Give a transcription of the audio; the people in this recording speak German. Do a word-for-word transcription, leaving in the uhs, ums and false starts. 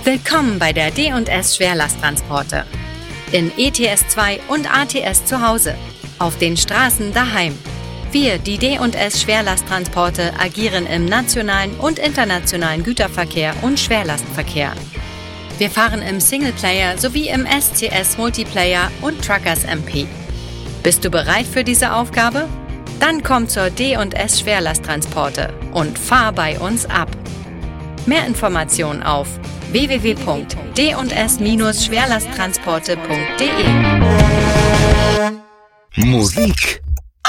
Willkommen bei der D und S Schwerlasttransporte. In E T S zwei und A T S zu Hause. Auf den Straßen daheim. Wir, die D und S Schwerlasttransporte, agieren im nationalen und internationalen Güterverkehr und Schwerlastverkehr. Wir fahren im Singleplayer sowie im S C S Multiplayer und Truckers M P. Bist du bereit für diese Aufgabe? Dann komm zur D und S Schwerlasttransporte und fahr bei uns ab. Mehr Informationen auf w w w punkt d und s Schwerlasttransporte punkt de. Musik